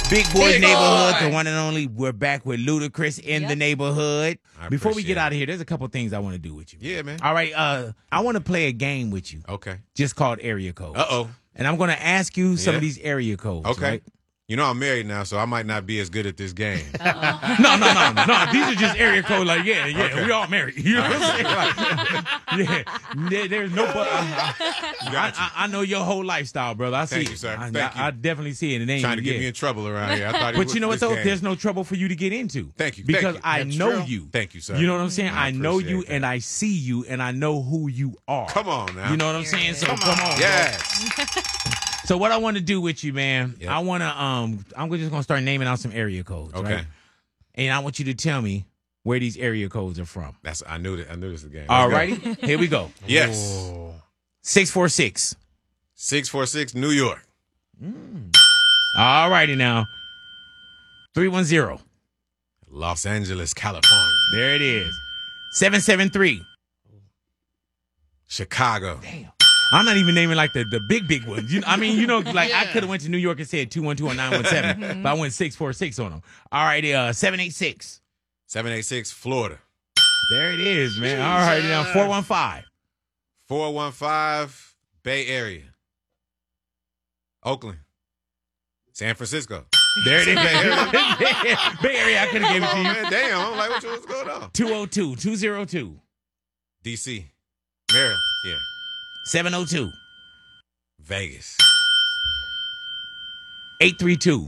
Big Boy's Neighborhood, the one and only. We're back with Ludacris in the neighborhood. Before we get out of here, there's a couple things I want to do with you. Yeah, man. All right, I want to play a game with you. Okay. Just called Area Codes. Uh-oh. And I'm going to ask you some of these area codes. Okay. Right? You know I'm married now, so I might not be as good at this game. No. These are just area code. Like, okay. We all married. You know what I'm saying? Like, there's no. I know your whole lifestyle, brother. I see. Thank you, sir. Thank you. I definitely see it. It ain't trying to get me in trouble around here. I thought but you know what though? There's no trouble for you to get into. Thank you. Because I know you. Thank you, sir. You know what I'm saying? I know you that. and I see you and I know who you are. Come on now. You know what I'm saying? So come on. Yes. So what I want to do with you, man, Yep. I want to I'm just going to start naming out some area codes, Okay. right? And I want you to tell me where these area codes are from. I knew this was the game. All righty. Here we go. Yes. 646. 646 New York. All righty now. 310. Los Angeles, California. There it is. 773. Chicago. Damn. I'm not even naming like the big ones. Like I could have went to New York and said 212 or 917, but I went 646 on them. All right, 786. 786 Florida. There it is, man. All right, now 415. 415 Bay Area. Oakland. San Francisco. There it is. Bay Area, I could have gave it to you. Man, damn, I'm like, what's going on? 202. DC. Maryland. Yeah. 702. Vegas. 832.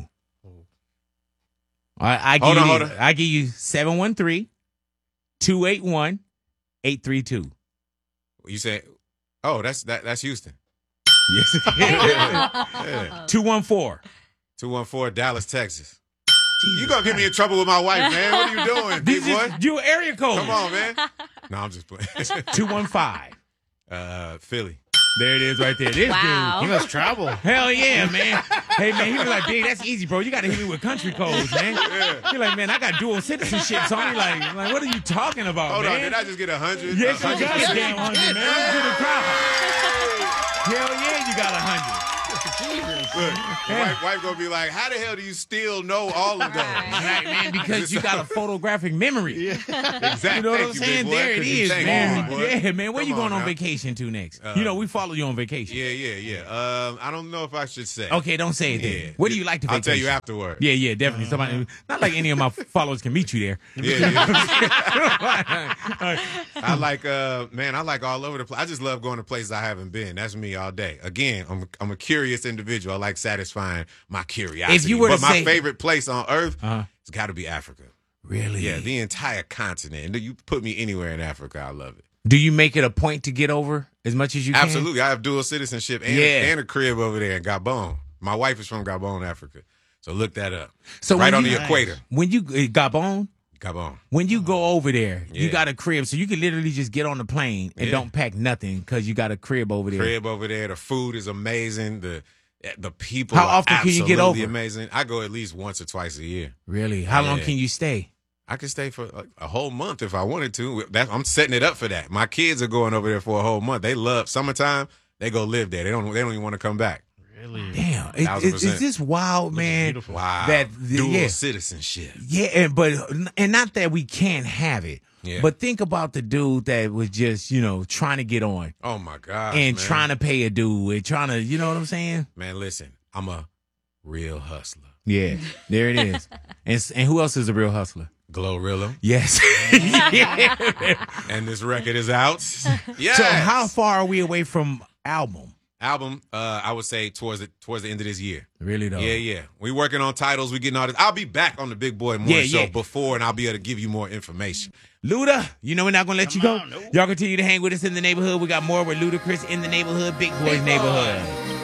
I give you 713 281 832. You say, oh, that's Houston. Yes. Yeah. 214. 214 Dallas, Texas. You gonna get me in trouble with my wife, man. What are you doing, big boy? You area code. Come on, man. No, I'm just playing. 215. Philly. There it is right there. This Wow. dude. He must travel. Hell yeah, man. Hey, man, he was like, Big, that's easy, bro. You got to hit me with country codes, man. You're like, man, I got dual citizenship. So I'm like, what are you talking about, Hold man? on, did I just get 100? Yes, you got a damn 100, man. To the crowd. Hell yeah, you got 100. Look, wife gonna be like, how the hell do you still know all of those? Right, man, because you got a photographic memory. Exactly. You know what I'm saying? Big boy. There it is, Thank man. you, boy. Yeah, man. Where Come you going on now. vacation to next? We follow you on vacation. Yeah. I don't know if I should say. Okay, don't say it then. Yeah. Where do you like to vacation? I'll tell you afterward. Yeah, definitely. Somebody, not like any of my followers can meet you there. Yeah. I like, I like all over the place. I just love going to places I haven't been. That's me all day. Again, I'm a curious individual. I like satisfying my curiosity. If you were to my say- favorite place on earth, it's got to be Africa. Really? Yeah, the entire continent. You put me anywhere in Africa, I love it. Do you make it a point to get over as much as you can? Absolutely. I have dual citizenship and a crib over there in Gabon. My wife is from Gabon, Africa. So look that up. So right when on you- the equator. When you Gabon, when you go over there, you Yeah. got a crib, so you can literally just get on the plane and don't pack nothing because you got a crib over there. Crib over there. The food is amazing. The people How are often can you get absolutely over? amazing. I go at least once or twice a year. Really? How long Yeah. can you stay? I could stay for a whole month if I wanted to. I'm setting it up for that. My kids are going over there for a whole month. They love summertime. They go live there. They don't even want to come back. Really? Damn. 1000%. Is this wild, man? beautiful. Wow. That Dual citizenship. Yeah, and not that we can't have it. Yeah. But think about the dude that was just, trying to get on Oh my God. and man. trying to pay a dude and trying to, you know what I'm saying? Man, listen, I'm a real hustler. Yeah, there it is. And who else is a real hustler? Glorilla. Yes. Yeah. And this record is out. Yes. So how far are we away from album? Album, I would say towards the end of this year. Really though? Yeah. We working on titles. We getting all this. I'll be back on the Big Boy Morning Show before, and I'll be able to give you more information. Luda, we're not going to let you go. on, no. Y'all continue to hang with us in the neighborhood. We got more with Ludacris in the neighborhood, Big Boy's neighborhood.